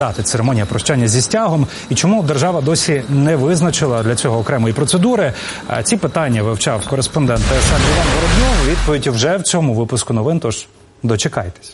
Церемонія прощання зі стягом і чому держава досі не визначила для цього окремої процедури. Ці питання вивчав кореспондент ТСН Іван Воробйов. Відповідь вже в цьому випуску новин, тож дочекайтесь.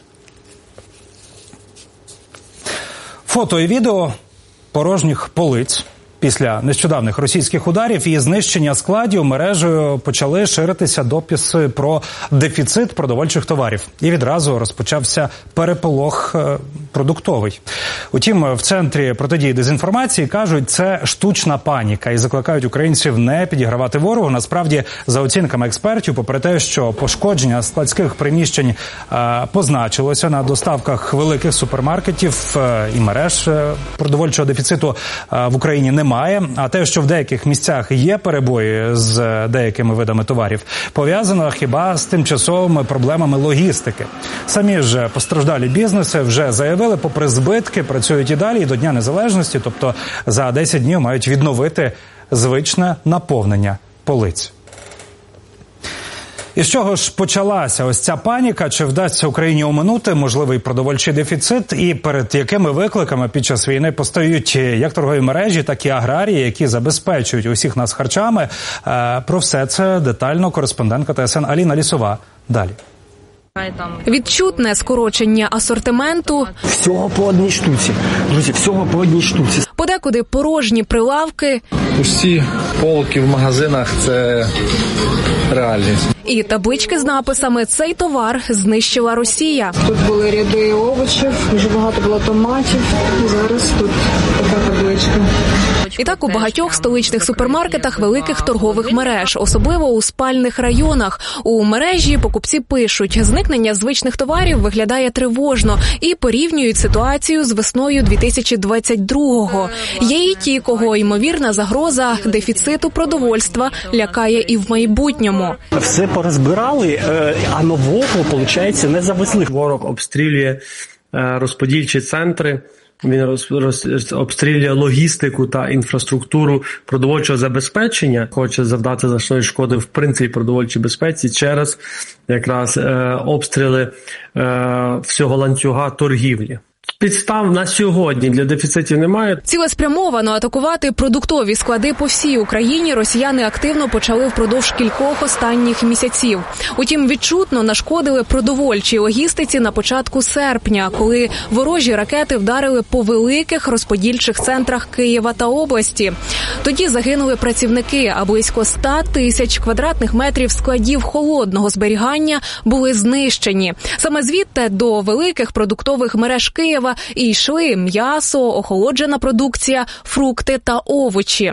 Фото і відео порожніх полиць. Після нещодавних російських ударів і знищення складів мережею почали ширитися дописи про дефіцит продовольчих товарів. І відразу розпочався переполох продуктовий. Утім, в Центрі протидії дезінформації кажуть, це штучна паніка і закликають українців не підігравати ворогу. Насправді, за оцінками експертів, попри те, що пошкодження складських приміщень позначилося на доставках великих супермаркетів і мереж, продовольчого дефіциту в Україні немає. А те, що в деяких місцях є перебої з деякими видами товарів, пов'язано хіба з тимчасовими проблемами логістики. Самі ж постраждалі бізнеси вже заявили, попри збитки, працюють і далі, і до Дня Незалежності, тобто за 10 днів мають відновити звичне наповнення полиць. І з чого ж почалася ось ця паніка? Чи вдасться Україні оминути можливий продовольчий дефіцит? І перед якими викликами під час війни постають як торгові мережі, так і аграрії, які забезпечують усіх нас харчами? Про все це детально кореспондентка ТСН Аліна Лісова. Далі. Відчутне скорочення асортименту. Всього по одній штуці. Друзі, всього по одній штуці. Подекуди порожні прилавки. Усі полки в магазинах – це реальність. І таблички з написами «Цей товар знищила Росія». Тут були ряди овочів, дуже багато було томатів. Зараз тут така табличка. І так у багатьох столичних супермаркетах великих торгових мереж, особливо у спальних районах. У мережі покупці пишуть, зникнення звичних товарів виглядає тривожно і порівнюють ситуацію з весною 2022-го. Є і ті, кого ймовірна загроза дефіциту продовольства лякає і в майбутньому. Все порозбирали, а нового, виходить, не завезли. Ворог обстрілює розподільчі центри. Він обстрілює логістику та інфраструктуру продовольчого забезпечення, хоче завдати значної шкоди в принципі продовольчій безпеці через якраз обстріли всього ланцюга торгівлі. Підстав на сьогодні для дефіцитів немає. Цілеспрямовано атакувати продуктові склади по всій Україні росіяни активно почали впродовж кількох останніх місяців. Утім, відчутно нашкодили продовольчій логістиці на початку серпня, коли ворожі ракети вдарили по великих розподільчих центрах Києва та області. Тоді загинули працівники, а близько 100 тисяч квадратних метрів складів холодного зберігання були знищені. Саме звідти до великих продуктових мереж Києва і йшли м'ясо, охолоджена продукція, фрукти та овочі.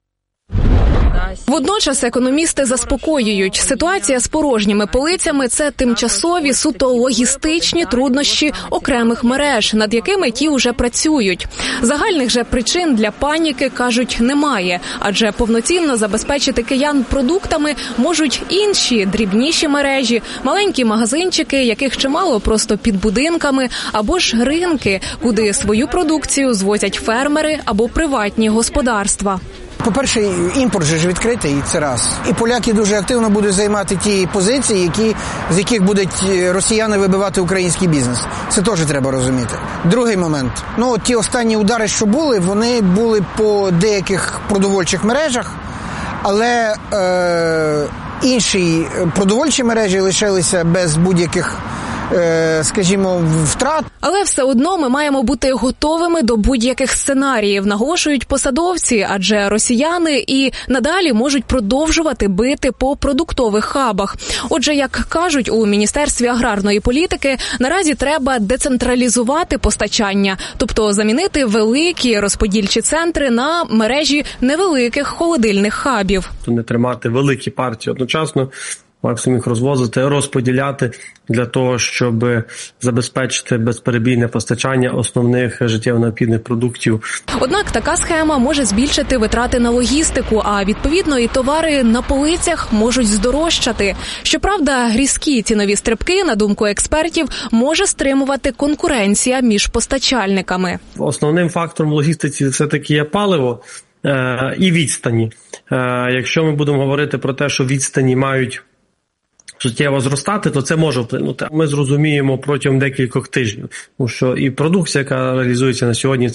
Водночас економісти заспокоюють, ситуація з порожніми полицями – це тимчасові суто логістичні труднощі окремих мереж, над якими ті вже працюють. Загальних же причин для паніки, кажуть, немає, адже повноцінно забезпечити киян продуктами можуть інші дрібніші мережі, маленькі магазинчики, яких чимало просто під будинками, або ж ринки, куди свою продукцію звозять фермери або приватні господарства. По-перше, імпорт же ж відкритий, і це раз. І поляки дуже активно будуть займати ті позиції, з яких будуть росіяни вибивати український бізнес. Це теж треба розуміти. Другий момент. Ті останні удари, що були, вони були по деяких продовольчих мережах, але інші продовольчі мережі лишилися без будь-яких скажімо, втрат. Але все одно ми маємо бути готовими до будь-яких сценаріїв, наголошують посадовці, адже росіяни і надалі можуть продовжувати бити по продуктових хабах. Отже, як кажуть у Міністерстві аграрної політики, наразі треба децентралізувати постачання, тобто замінити великі розподільчі центри на мережі невеликих холодильних хабів. Не тримати великі партії одночасно, максимум їх розвозити, розподіляти для того, щоб забезпечити безперебійне постачання основних життєво необхідних продуктів. Однак така схема може збільшити витрати на логістику, а відповідно і товари на полицях можуть здорожчати. Щоправда, різкі цінові стрибки, на думку експертів, може стримувати конкуренція між постачальниками. Основним фактором в логістиці все-таки є паливо і відстані. Якщо ми будемо говорити про те, що відстані мають суттєво зростати, то це може вплинути. Ми зрозуміємо протягом декількох тижнів, тому що і продукція, яка реалізується на сьогодні,